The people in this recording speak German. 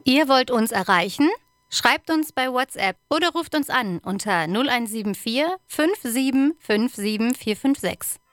Ihr wollt uns erreichen? Schreibt uns bei WhatsApp oder ruft uns an unter 0174 5757 456.